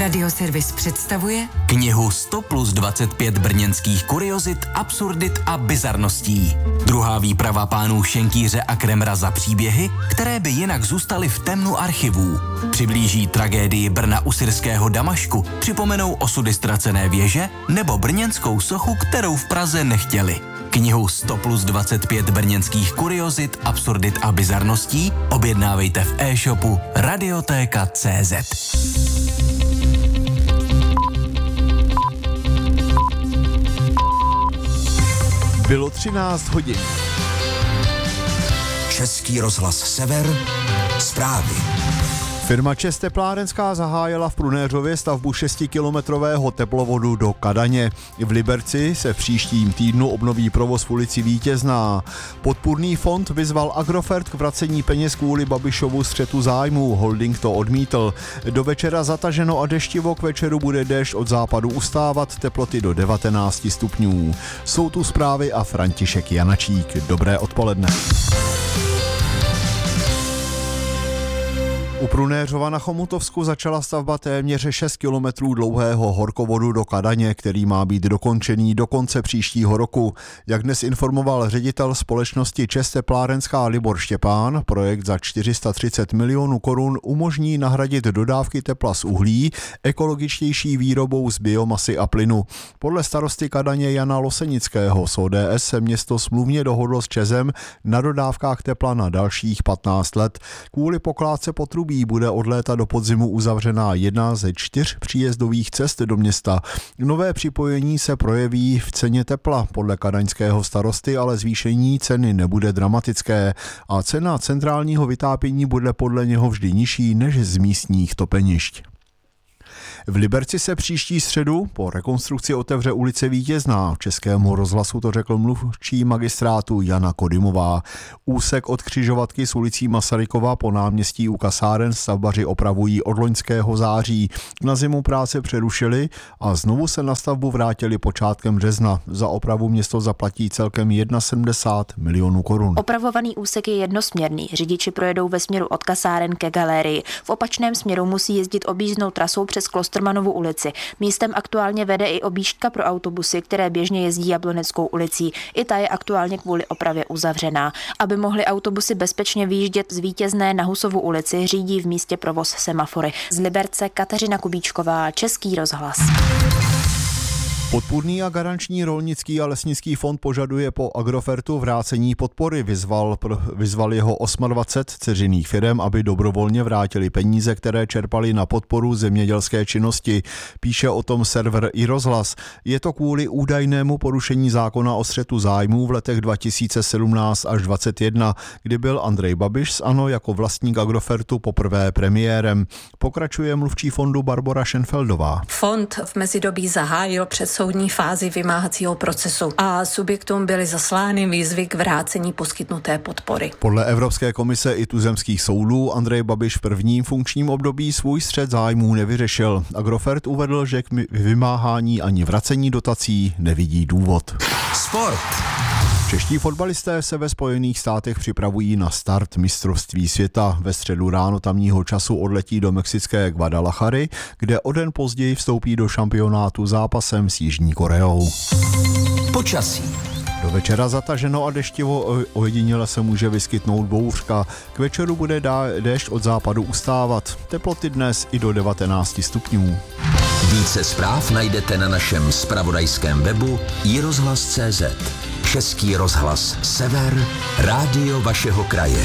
Radioservis představuje knihu 100 plus 25 brněnských kuriozit, absurdit a bizarností. Druhá výprava pánů Šenkýře a Kremra za příběhy, které by jinak zůstaly v temnu archivů. Přiblíží tragédii Brna u syrského Damašku, připomenou osudy ztracené věže nebo brněnskou sochu, kterou v Praze nechtěli. Knihu 100 plus 25 brněnských kuriozit, absurdit a bizarností objednávejte v e-shopu Radiotéka.cz. Bylo 13 hodin. Český rozhlas Sever, zprávy. Firma ČEZ Teplárenská zahájila v Prunéřově stavbu 6kilometrového teplovodu do Kadaně. V Liberci se v příštím týdnu obnoví provoz v ulici Vítězná. Podpůrný fond vyzval Agrofert k vracení peněz kvůli Babišovu střetu zájmů. Holding to odmítl. Do večera zataženo a deštivo, k večeru bude déšť od západu ustávat, teploty do 19 stupňů. Jsou tu zprávy a František Janačík. Dobré odpoledne. U Prunéřova na Chomutovsku začala stavba téměř 6 kilometrů dlouhého horkovodu do Kadaně, který má být dokončený do konce příštího roku. Jak dnes informoval ředitel společnosti ČEZ Teplárenská Libor Štěpán, projekt za 430 milionů korun umožní nahradit dodávky tepla z uhlí ekologičtější výrobou z biomasy a plynu. Podle starosty Kadaně Jana Losenického z ODS se město smluvně dohodlo s ČEZem na dodávkách tepla na dalších 15 let. Kvůli pokládce potrubí bude od léta do podzimu uzavřená jedna ze 4 příjezdových cest do města. Nové připojení se projeví v ceně tepla. Podle kadaňského starosty ale zvýšení ceny nebude dramatické a cena centrálního vytápění bude podle něho vždy nižší než z místních topenišť. V Liberci se příští středu po rekonstrukci otevře ulice Vítězná. Českému rozhlasu to řekl mluvčí magistrátu Jana Kodymová. Úsek od křižovatky s ulicí Masarykova po náměstí u kasáren stavbaři opravují od loňského září. Na zimu práce přerušili a znovu se na stavbu vrátili počátkem března. Za opravu město zaplatí celkem 71 milionů korun. Opravovaný úsek je jednosměrný. Řidiči projedou ve směru od kasáren ke galerii. V opačném směru musí jezdit objízdnou trasou přes Klostermanovu ulici. Místem aktuálně vede i objížďka pro autobusy, které běžně jezdí Jabloneckou ulicí. I ta je aktuálně kvůli opravě uzavřená. Aby mohly autobusy bezpečně vyjíždět z Vítězné na Husovu ulici, řídí v místě provoz semafory. Z Liberce Kateřina Kubíčková, Český rozhlas. Podpůrný a garanční rolnický a lesnický fond požaduje po Agrofertu vrácení podpory. Vyzval jeho 28 dceřiných firem, aby dobrovolně vrátili peníze, které čerpali na podporu zemědělské činnosti. Píše o tom server iRozhlas. Je to kvůli údajnému porušení zákona o střetu zájmů v letech 2017 až 2021, kdy byl Andrej Babiš z ANO jako vlastník Agrofertu poprvé premiérem. Pokračuje mluvčí fondu Barbora Schenfeldová. Fond v mezidobí zahájil předsoudní fázi vymáhacího procesu a subjektům byly zaslány výzvy k vrácení poskytnuté podpory. Podle Evropské komise i tuzemských soudů Andrej Babiš v prvním funkčním období svůj střet zájmů nevyřešil. Agrofert uvedl, že k vymáhání ani vracení dotací nevidí důvod. Sport. Čeští fotbalisté se ve Spojených státech připravují na start mistrovství světa. Ve středu ráno tamního času odletí do mexické Guadalajary, kde o den později vstoupí do šampionátu zápasem s Jižní Koreou. Počasí. Do večera zataženo a deštivo, ojediněle se může vyskytnout bouřka. K večeru bude déšť od západu ustávat. Teploty dnes i do 19 stupňů. Více zpráv najdete na našem zpravodajském webu iRozhlas.cz. Český rozhlas Sever, rádio vašeho kraje.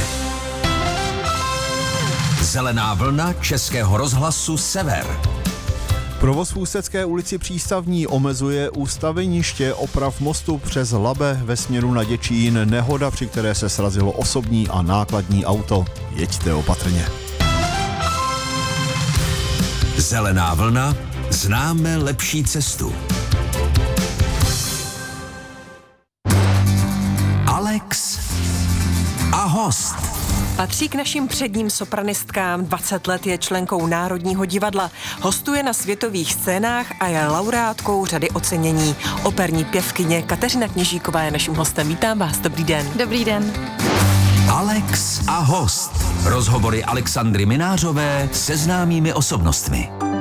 Zelená vlna Českého rozhlasu Sever. Provoz v Ústecké ulici Přístavní omezuje ústaveniště oprav mostu přes Labe ve směru na Děčín. Nehoda, při které se srazilo osobní a nákladní auto. Jeďte opatrně. Zelená vlna, známe lepší cestu. Alex a host. Patří k našim předním sopranistkám, 20 let je členkou Národního divadla, hostuje na světových scénách a je laureátkou řady ocenění. Operní pěvkyně Kateřina Kněžíková je naším hostem. Vítám vás, dobrý den. Dobrý den. Alex a host. Rozhovory Alexandry Minářové se známými osobnostmi.